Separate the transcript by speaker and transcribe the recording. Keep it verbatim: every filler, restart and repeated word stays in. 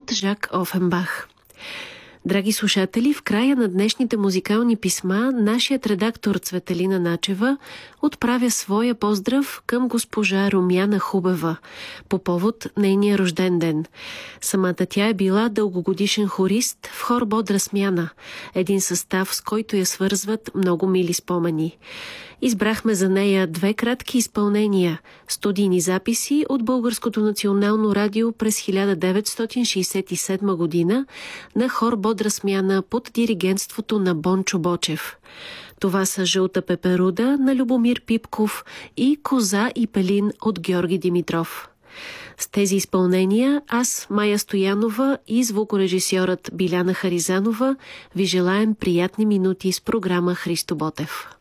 Speaker 1: от Жак Офенбах. Драги слушатели, в края на днешните музикални писма нашият редактор Цветелина Начева отправя своя поздрав към госпожа Румяна Хубева по повод нейния рожден ден. Самата тя е била дългогодишен хорист в хор Бодра смяна, един състав, с който я свързват много мили спомени. Избрахме за нея две кратки изпълнения – студийни записи от Българското национално радио през хиляда деветстотин шейсет и седма година на хор Бодра смяна под диригентството на Бончо Бочев. Това са Жълта пеперуда на Любомир Пипков и Коза и пелин от Георги Димитров. С тези изпълнения аз, Майя Стоянова и звукорежисьорът Биляна Харизанова ви желаем приятни минути с програма Христо Ботев.